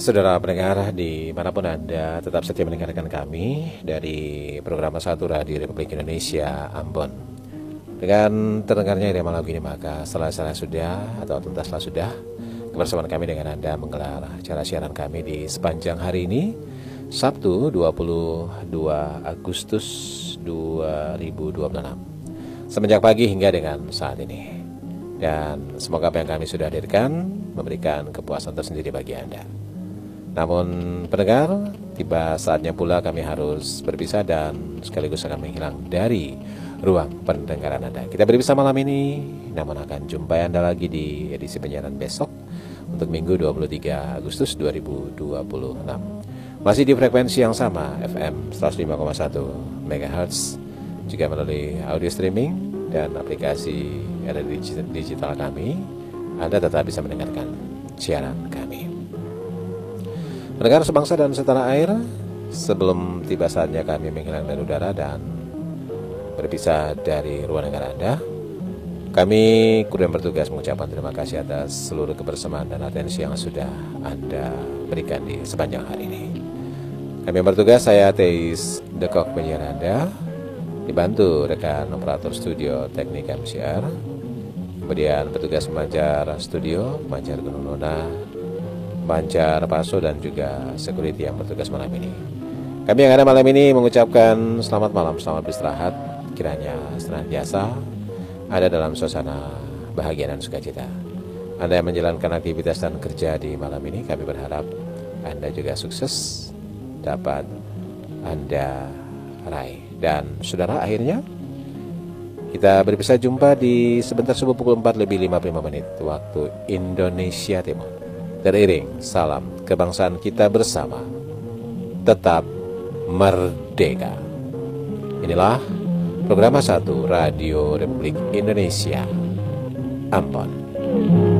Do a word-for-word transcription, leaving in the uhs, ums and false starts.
Saudara pendengar dimanapun Anda tetap setia mendengarkan kami dari program satu Radio Republik Indonesia Ambon. Dengan terdengarnya irama lagu ini maka salah-salah sudah atau tuntaslah sudah kebersamaan kami dengan Anda menggelar acara siaran kami di sepanjang hari ini Sabtu dua puluh dua Agustus dua ribu dua puluh enam semenjak pagi hingga dengan saat ini. Dan semoga apa yang kami sudah hadirkan memberikan kepuasan tersendiri bagi Anda. Namun pendengar, tiba saatnya pula kami harus berpisah dan sekaligus akan menghilang dari ruang pendengaran Anda. Kita berpisah malam ini, namun akan jumpai Anda lagi di edisi penyiaran besok untuk Minggu dua puluh tiga Agustus dua ribu dua puluh enam. Masih di frekuensi yang sama, F M seratus lima koma satu megahertz, juga melalui audio streaming dan aplikasi ada di digital kami, Anda tetap bisa mendengarkan siaran kami. Pendengar sebangsa dan setanah air, sebelum tiba saatnya kami menghilang dari udara dan berpisah dari ruang dengar Anda, kami kru yang bertugas mengucapkan terima kasih atas seluruh kebersamaan dan atensi yang sudah Anda berikan di sepanjang hari ini. Kami yang bertugas, saya Teis Dekok penyiar Anda, dibantu rekan operator studio teknik M C R, kemudian petugas pemancar studio, pemancar Gunung Nona, pemancar Paso, dan juga security yang bertugas malam ini. Kami yang ada malam ini mengucapkan selamat malam, selamat beristirahat, kiranya senantiasa ada dalam suasana bahagia dan sukacita. Anda yang menjalankan aktivitas dan kerja di malam ini, kami berharap Anda juga sukses dapat Anda raih. Dan saudara, akhirnya kita berpisah jumpa di sebentar sebelum pukul empat lebih lima puluh lima menit waktu Indonesia Timur. Teriring salam kebangsaan kita bersama, tetap merdeka. Inilah program satu Radio Republik Indonesia Ambon.